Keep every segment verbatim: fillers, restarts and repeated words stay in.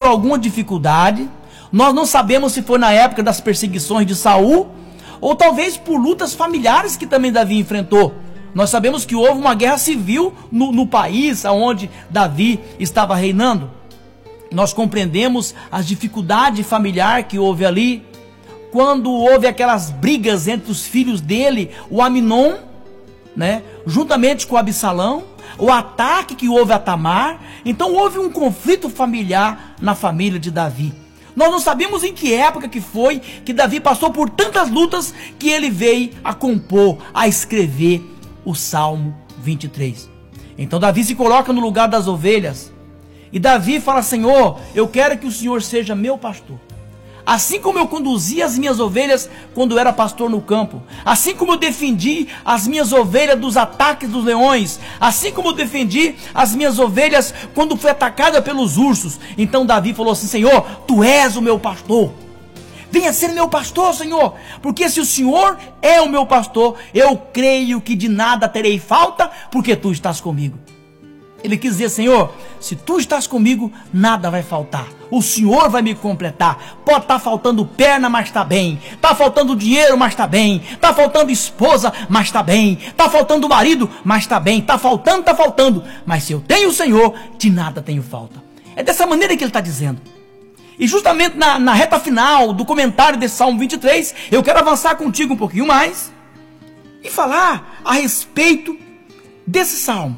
alguma dificuldade. Nós não sabemos se foi na época das perseguições de Saul, ou talvez por lutas familiares que também Davi enfrentou. Nós sabemos que houve uma guerra civil no, no país onde Davi estava reinando. Nós compreendemos as dificuldades familiares que houve ali, quando houve aquelas brigas entre os filhos dele, o Aminon, né, juntamente com Absalão, o ataque que houve a Tamar. Então houve um conflito familiar na família de Davi. Nós não sabemos em que época que foi que Davi passou por tantas lutas que ele veio a compor, a escrever o Salmo vinte e três. Então Davi se coloca no lugar das ovelhas, e Davi fala: Senhor, eu quero que o Senhor seja meu pastor. Assim como eu conduzi as minhas ovelhas quando era pastor no campo, assim como eu defendi as minhas ovelhas dos ataques dos leões, assim como eu defendi as minhas ovelhas quando fui atacada pelos ursos. Então Davi falou assim: Senhor, tu és o meu pastor. Venha ser meu pastor, Senhor, porque se o Senhor é o meu pastor, eu creio que de nada terei falta, porque tu estás comigo. Ele quis dizer: Senhor, se tu estás comigo, nada vai faltar. O Senhor vai me completar. Pode estar faltando perna, mas está bem. Está faltando dinheiro, mas está bem. Está faltando esposa, mas está bem. Está faltando marido, mas está bem. Está faltando, está faltando. Mas se eu tenho o Senhor, de nada tenho falta. É dessa maneira que ele está dizendo. E justamente na, na reta final do comentário desse Salmo vinte e três, eu quero avançar contigo um pouquinho mais e falar a respeito desse salmo.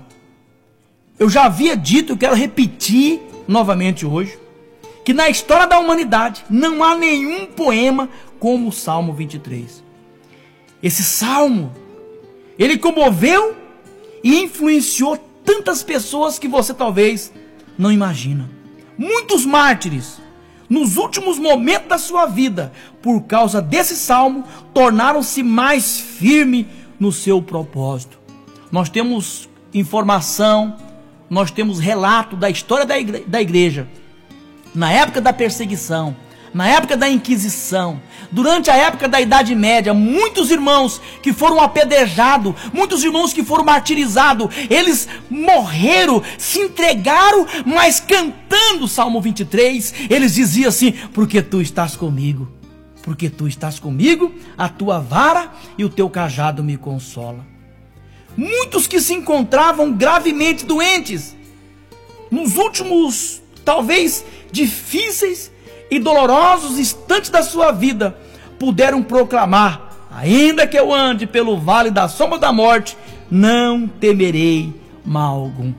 Eu já havia dito, eu quero repetir novamente hoje, que na história da humanidade não há nenhum poema como o Salmo vinte e três. Esse salmo, ele comoveu e influenciou tantas pessoas que você talvez não imagina. Muitos mártires, nos últimos momentos da sua vida, por causa desse salmo, tornaram-se mais firmes no seu propósito. Nós temos informação, nós temos relato da história da igreja, da igreja, na época da perseguição, na época da Inquisição, durante a época da Idade Média, muitos irmãos que foram apedrejados, muitos irmãos que foram martirizados, eles morreram, se entregaram, mas cantando o Salmo vinte e três, eles diziam assim: porque tu estás comigo, porque tu estás comigo, a tua vara e o teu cajado me consola. Muitos que se encontravam gravemente doentes, nos últimos, talvez, difíceis e dolorosos instantes da sua vida, puderam proclamar: ainda que eu ande pelo vale da sombra da morte, não temerei mal algum.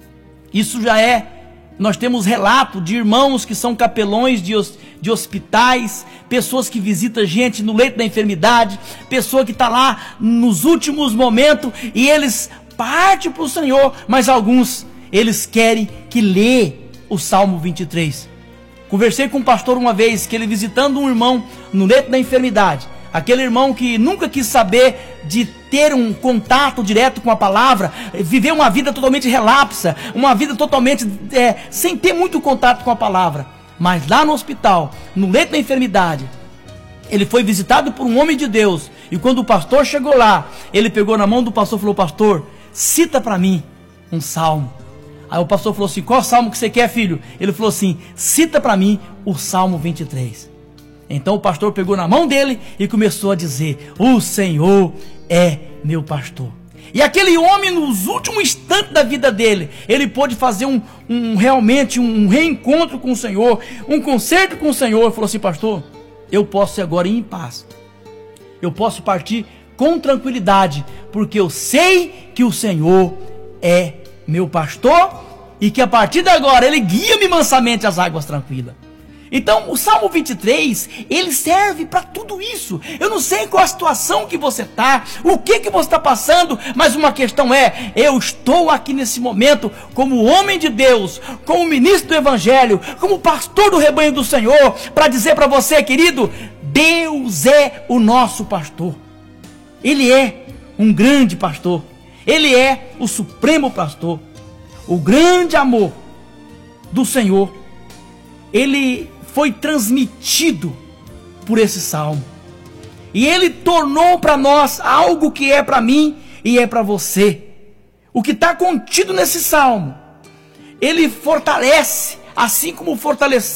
Isso já é, nós temos relato de irmãos que são capelões de, de hospitais, pessoas que visitam gente no leito da enfermidade, pessoa que está lá nos últimos momentos e eles partem para o Senhor, mas alguns, eles querem que lê o Salmo vinte e três. Conversei com um pastor uma vez, que ele visitando um irmão no leito da enfermidade, aquele irmão que nunca quis saber de ter um contato direto com a palavra, viver uma vida totalmente relapsa, uma vida totalmente é, sem ter muito contato com a palavra. Mas lá no hospital, no leito da enfermidade, ele foi visitado por um homem de Deus, e quando o pastor chegou lá, ele pegou na mão do pastor e falou: pastor, cita para mim um salmo. Aí o pastor falou assim: qual salmo que você quer, filho? Ele falou assim: cita para mim o Salmo vinte e três. Então o pastor pegou na mão dele e começou a dizer: o Senhor é meu pastor. E aquele homem, nos últimos instantes da vida dele, ele pôde fazer um, um realmente um reencontro com o Senhor, um concerto com o Senhor. Ele falou assim: pastor, eu posso agora ir em paz, eu posso partir com tranquilidade, porque eu sei que o Senhor é meu pastor, e que a partir de agora ele guia-me mansamente às águas tranquilas. Então o Salmo vinte e três, ele serve para tudo isso. Eu não sei qual a situação que você está, o que que você está passando, mas uma questão é: eu estou aqui nesse momento como homem de Deus, como ministro do Evangelho, como pastor do rebanho do Senhor, para dizer para você, querido, Deus é o nosso pastor. Ele é um grande pastor, ele é o supremo pastor. O grande amor do Senhor, ele foi transmitido por esse salmo, e ele tornou para nós algo que é para mim e é para você. O que está contido nesse salmo, ele fortalece, assim como fortaleceu